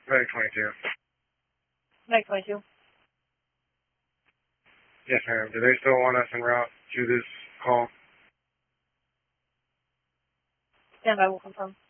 Medic 22. Medic 22. Yes, ma'am. Do they still want us en route to this call? Stand by, will confirm.